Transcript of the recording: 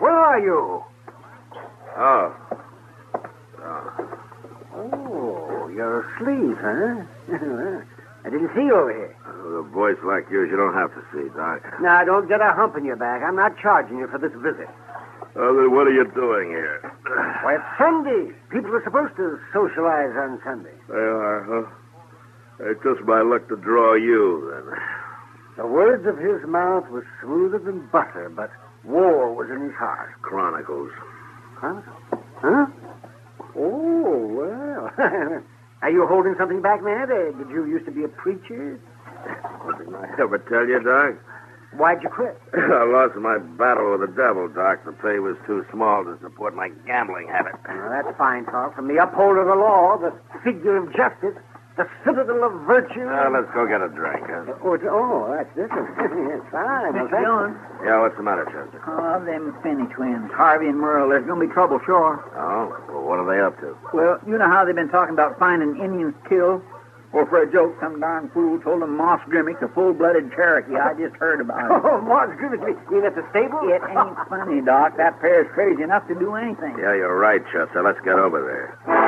Where are you? Oh. Oh, you're asleep, huh? I didn't see you over here. With a voice like yours, you don't have to see, Doc. Now, don't get a hump in your back. I'm not charging you for this visit. Oh, then what are you doing here? Why, it's Sunday. People are supposed to socialize on Sunday. They are, huh? It's just my luck to draw you, then. The words of his mouth were smoother than butter, but war was in his heart. Chronicles. Huh? Oh, well. Are you holding something back, man? Did you used to be a preacher? Didn't I ever tell you, Doc? Why'd you quit? I lost my battle with the devil, Doc. The pay was too small to support my gambling habit. Well, that's fine talk. From the upholder of the law, the figure of justice, the citadel of virtue. Let's go get a drink, huh? That's different. It's fine. Mr. Dillon. Yeah, what's the matter, Chester? Oh, them Finney twins, Harvey and Merle. There's going to be trouble, sure. Oh? Well, what are they up to? Well, you know how they've been talking about finding Indians killed? Or for a joke, some darn fool told them Moss Grimmick's a full-blooded Cherokee. I just heard about it. Oh, Moss Grimmick, you mean at the stable? It ain't funny, Doc. That pair's crazy enough to do anything. Yeah, you're right, Chester. Let's get over there.